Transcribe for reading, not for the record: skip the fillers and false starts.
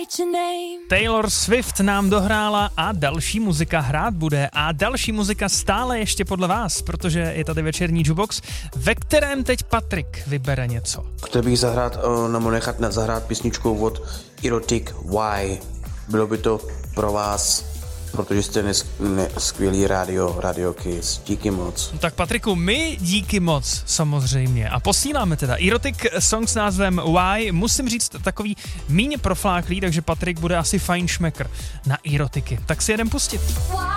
Taylor Swift nám dohrála a další muzika hrát bude a další muzika stále ještě podle vás, protože je tady večerní jukebox, ve kterém teď Patrik vybere něco. Chtěl bych nechat zahrát písničku od Erotic Why. Bylo by to pro vás, protože jste skvělý Radio Kiss. Díky moc. Tak Patriku, my díky moc samozřejmě a posíláme teda Erotic song s názvem Why. Musím říct takový míň profláklý, takže Patrik bude asi fajn šmekr na erotiky. Tak si jedem pustit.